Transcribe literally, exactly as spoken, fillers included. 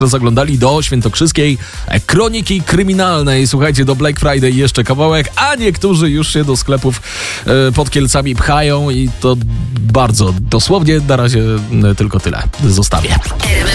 zaglądali do świętokrzyskiej Kroniki Kryminalnej. Słuchajcie, do Black Friday jeszcze kawałek, a niektórzy już się do sklepów pod Kielcami pchają i to bardzo dosłownie. Na razie tylko tyle zostawię.